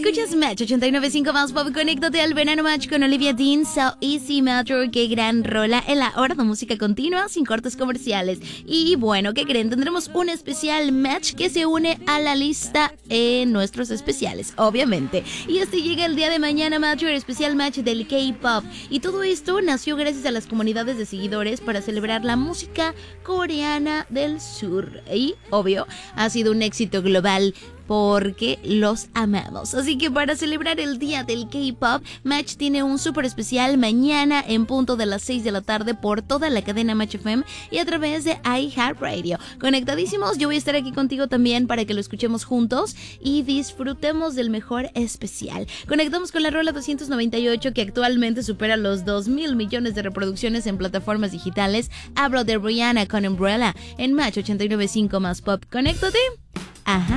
Escuchas Match 89.5 más pop. Conéctate al verano Match con Olivia Dean, So Easy Matter. Qué gran rola en la hora de música continua sin cortes comerciales. Y bueno, ¿qué creen? Tendremos un especial Match que se une a la lista en nuestros especiales, obviamente. Y este llega el día de mañana, Match, el especial Match del K-pop. Y todo esto nació gracias a las comunidades de seguidores para celebrar la música coreana del sur. Y, obvio, ha sido un éxito global porque los amamos. Así que para celebrar el día del K-pop, Match tiene un súper especial mañana en punto de las 6 de la tarde por toda la cadena Match FM y a través de iHeartRadio. Conectadísimos, yo voy a estar aquí contigo también para que lo escuchemos juntos y disfrutemos del mejor especial. Conectamos con la rola 298 que actualmente supera los 2,000 millones de reproducciones en plataformas digitales. Hablo de Rihanna con Umbrella en Match 89.5 más pop. Conéctate. Ajá.